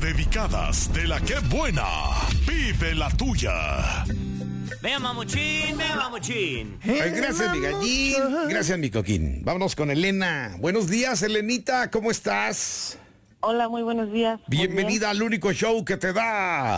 dedicadas de la que buena. Vive la tuya. Vea, mamuchín, vea, mamuchín. Gracias, mi gallín. Gracias, mi coquín. Vámonos con Elena. Buenos días, Elenita. ¿Cómo estás? Hola, muy buenos días. Bienvenida al único show que te da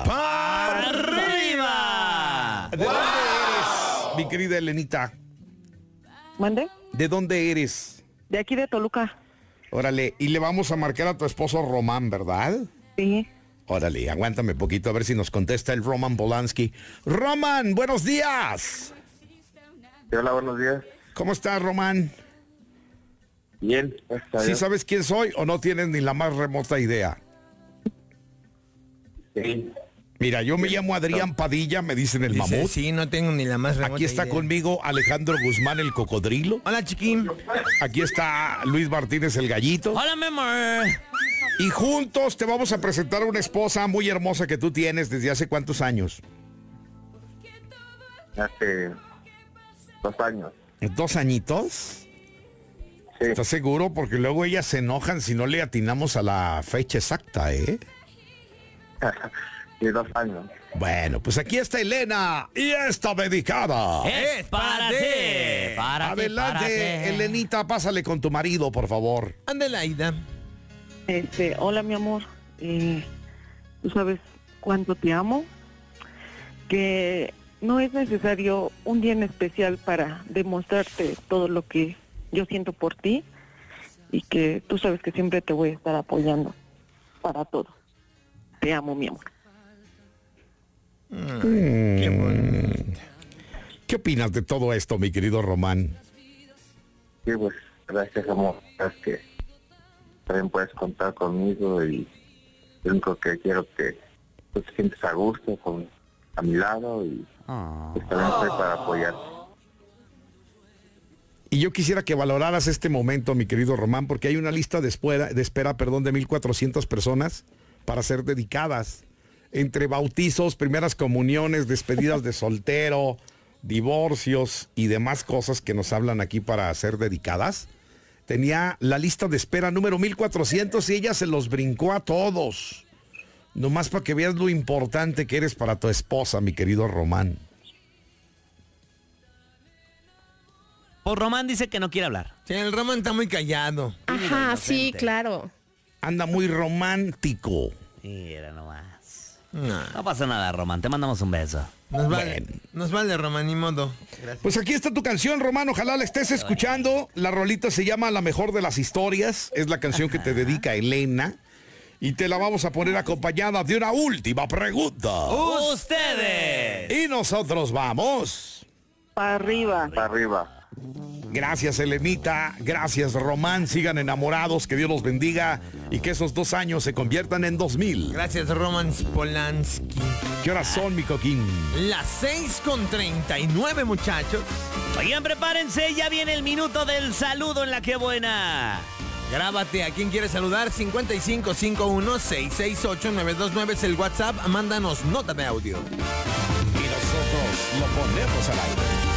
¡Arriba! ¿De dónde eres, mi querida Elenita? ¿Mande? ¿De dónde eres? De aquí de Toluca. Órale, y le vamos a marcar a tu esposo Román, ¿verdad? Sí. Órale, aguántame poquito a ver si nos contesta el Roman Polanski. Roman, buenos días. Hola, buenos días. ¿Cómo estás, Román? Bien, ¿Sí sabes quién soy o no tienes ni la más remota idea? Sí. Mira, yo me llamo Adrián Padilla, me dicen el Dice, mamut. sí, no tengo ni la más remota Aquí está idea. conmigo Alejandro Guzmán, el cocodrilo. Hola, chiquín. Aquí está Luis Martínez, el gallito. Hola, mi amor. Y juntos te vamos a presentar a una esposa muy hermosa que tú tienes desde hace ¿cuántos años? Hace 2 años. 2 añitos. Sí. ¿Estás seguro? Porque luego ellas se enojan si no le atinamos a la fecha exacta, ¿eh? De 2 años. Bueno, pues aquí está Elena y está dedicada. Es para ti. Para Adelante, Elenita, pásale con tu marido, por favor. Ándale, Aida. Hola, mi amor. Tú sabes cuánto te amo. Que no es necesario un día en especial para demostrarte todo lo que yo siento por ti. Y que tú sabes que siempre te voy a estar apoyando para todo. Te amo, mi amor. Qué bonito. ¿Qué opinas de todo esto, mi querido Román? Sí, pues, gracias, amor. Es que también puedes contar conmigo y lo único que quiero que tú te sientes a gusto a mi lado y pues, también estoy para apoyarte. Y yo quisiera que valoraras este momento, mi querido Román, porque hay una lista de espera, de 1,400 personas para ser dedicadas. Entre bautizos, primeras comuniones, despedidas de soltero, divorcios y demás cosas que nos hablan aquí para ser dedicadas. Tenía la lista de espera número 1,400 y ella se los brincó a todos. Nomás para que veas lo importante que eres para tu esposa, mi querido Román. Pues Román dice que no quiere hablar. Sí, el Román está muy callado. Ajá, sí, claro. Anda muy romántico. Mira nomás. No, No pasa nada, Román. Te mandamos un beso. nos vale, Román, ni modo. Pues aquí está tu canción, Román. Ojalá la estés escuchando. La rolita se llama La Mejor de las Historias. Es la canción que te dedica Elena. Y te la vamos a poner acompañada de una última pregunta. ¡Ustedes! Y nosotros vamos. Para arriba. Para arriba. Gracias, Elenita. Gracias, Román. Sigan enamorados. Que Dios los bendiga. Y que esos 2 años se conviertan en 2000. Gracias, Roman Polanski. ¿Qué horas son, mi coquín? Las 6:39, muchachos. Oigan, prepárense. Ya viene el minuto del saludo en la que buena. Grábate a quien quieres saludar. 5551-668-929 es el WhatsApp. Mándanos nota de audio. Y nosotros lo ponemos al aire.